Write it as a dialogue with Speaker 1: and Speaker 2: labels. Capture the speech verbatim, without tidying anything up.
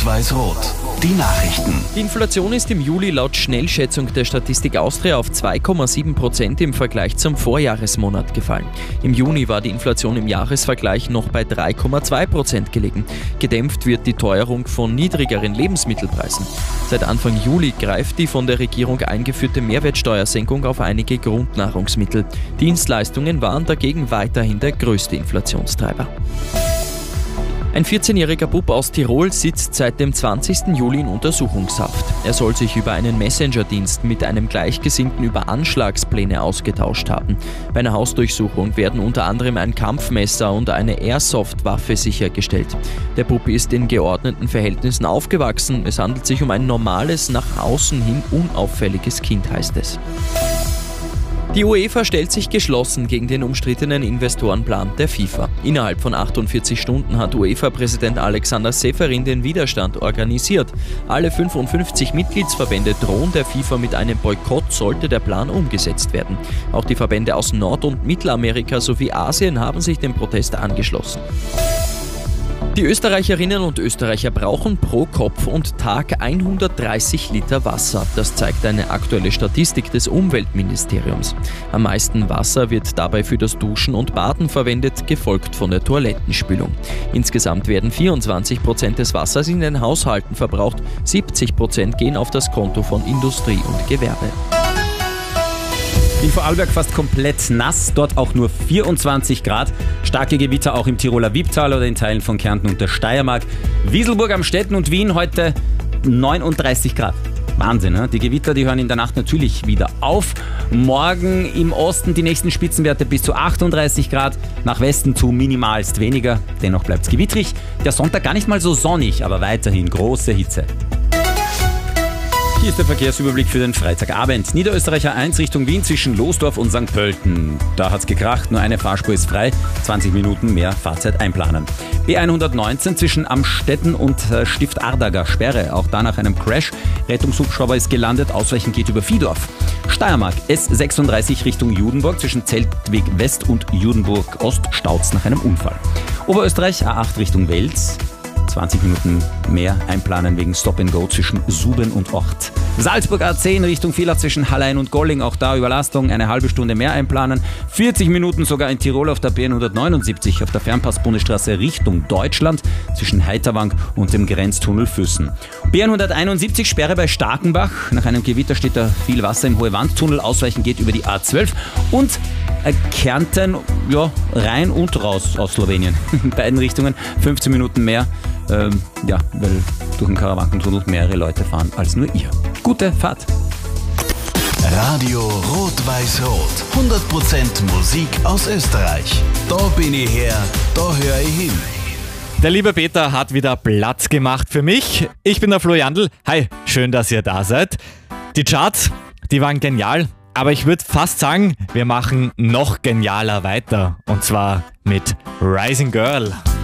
Speaker 1: Rot-Weiß-Rot. Die Nachrichten.
Speaker 2: Die Inflation ist im Juli laut Schnellschätzung der Statistik Austria auf zwei Komma sieben Prozent im Vergleich zum Vorjahresmonat gefallen. Im Juni war die Inflation im Jahresvergleich noch bei drei Komma zwei Prozent gelegen. Gedämpft wird die Teuerung von niedrigeren Lebensmittelpreisen. Seit Anfang Juli greift die von der Regierung eingeführte Mehrwertsteuersenkung auf einige Grundnahrungsmittel. Dienstleistungen waren dagegen weiterhin der größte Inflationstreiber. Ein vierzehnjähriger Bub aus Tirol sitzt seit dem zwanzigsten Juli in Untersuchungshaft. Er soll sich über einen Messenger-Dienst mit einem Gleichgesinnten über Anschlagspläne ausgetauscht haben. Bei einer Hausdurchsuchung werden unter anderem ein Kampfmesser und eine Airsoft-Waffe sichergestellt. Der Bub ist in geordneten Verhältnissen aufgewachsen. Es handelt sich um ein normales, nach außen hin unauffälliges Kind, heißt es. Die UEFA stellt sich geschlossen gegen den umstrittenen Investorenplan der FIFA. Innerhalb von achtundvierzig Stunden hat UEFA-Präsident Alexander Seferin den Widerstand organisiert. Alle fünfundfünfzig Mitgliedsverbände drohen der FIFA mit einem Boykott, sollte der Plan umgesetzt werden. Auch die Verbände aus Nord- und Mittelamerika sowie Asien haben sich dem Protest angeschlossen. Die Österreicherinnen und Österreicher brauchen pro Kopf und Tag hundertdreißig Liter Wasser. Das zeigt eine aktuelle Statistik des Umweltministeriums. Am meisten Wasser wird dabei für das Duschen und Baden verwendet, gefolgt von der Toilettenspülung. Insgesamt werden vierundzwanzig Prozent des Wassers in den Haushalten verbraucht, siebzig Prozent gehen auf das Konto von Industrie und Gewerbe.
Speaker 3: In Vorarlberg fast komplett nass, dort auch nur vierundzwanzig Grad. Starke Gewitter auch im Tiroler Wipptal oder in Teilen von Kärnten und der Steiermark. Wieselburg am Stetten und Wien heute neununddreißig Grad. Wahnsinn, ne? Die Gewitter, die hören in der Nacht natürlich wieder auf. Morgen im Osten die nächsten Spitzenwerte bis zu achtunddreißig Grad, nach Westen zu minimalst weniger. Dennoch bleibt es gewittrig. Der Sonntag gar nicht mal so sonnig, aber weiterhin große Hitze. Hier ist der Verkehrsüberblick für den Freitagabend. Niederösterreicher eins Richtung Wien zwischen Losdorf und Sankt Pölten. Da hat's gekracht, nur eine Fahrspur ist frei, zwanzig Minuten mehr Fahrzeit einplanen. B hundertneunzehn zwischen Amstetten und Stift Ardager Sperre, auch da nach einem Crash. Rettungshubschrauber ist gelandet, Ausweichen geht über Vihdorf. Steiermark S sechsunddreißig Richtung Judenburg zwischen Zeltweg West und Judenburg Ost staut's nach einem Unfall. Oberösterreich A acht Richtung Wels. zwanzig Minuten mehr einplanen wegen Stop-and-Go zwischen Suben und Ort. Salzburg A zehn Richtung Villach zwischen Hallein und Golling, auch da Überlastung, eine halbe Stunde mehr einplanen. vierzig Minuten sogar in Tirol auf der B hundertneunundsiebzig auf der Fernpass-Bundesstraße Richtung Deutschland zwischen Heiterwang und dem Grenztunnel Füssen. B hunderteinundsiebzig Sperre bei Starkenbach. Nach einem Gewitter steht da viel Wasser im Hohe-Wand-Tunnel. Ausweichen geht über die A zwölf und Kärnten, ja, rein und raus aus Slowenien. In beiden Richtungen fünfzehn Minuten mehr. Ähm, ja, weil durch den Karawankentunnel mehrere Leute fahren als nur ihr. Gute Fahrt!
Speaker 1: Radio Rot-Weiß-Rot. hundert Prozent Musik aus Österreich. Da bin ich her, da höre ich hin.
Speaker 4: Der liebe Peter hat wieder Platz gemacht für mich. Ich bin der Flo Jandl. Hi, schön, dass ihr da seid. Die Charts, die waren genial. Aber ich würde fast sagen, wir machen noch genialer weiter. Und zwar mit Rising Girl.